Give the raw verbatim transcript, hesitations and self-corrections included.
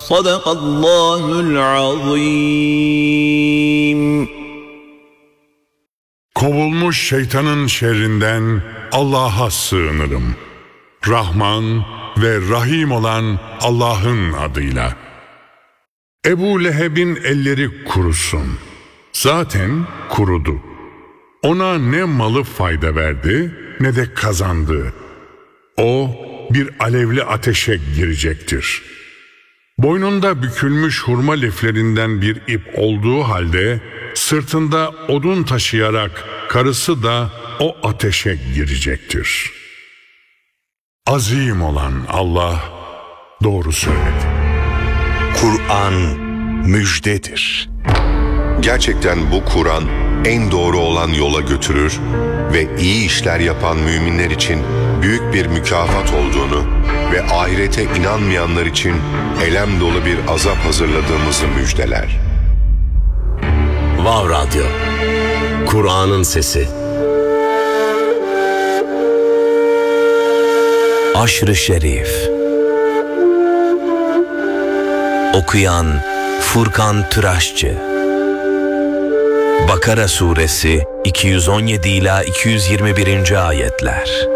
Sadakallahul azim. Kovulmuş şeytanın şerrinden Allah'a sığınırım. Rahman ve Rahim olan Allah'ın adıyla. Ebu Leheb'in elleri kurusun. Zaten kurudu. Ona ne malı fayda verdi ne de kazandı. O bir alevli ateşe girecektir. Boynunda bükülmüş hurma liflerinden bir ip olduğu halde sırtında odun taşıyarak karısı da o ateşe girecektir. Azim olan Allah doğru söyledi. Kur'an müjdedir. Gerçekten bu Kur'an en doğru olan yola götürür ve iyi işler yapan müminler için büyük bir mükafat olduğunu ve ahirete inanmayanlar için elem dolu bir azap hazırladığımızı müjdeler. Vav Radyo, Kur'an'ın sesi. Aşr-ı Şerif. Okuyan Furkan Tıraşçı. Bakara Suresi iki yüz on yedi ila iki yüz yirmi birinci ayetler.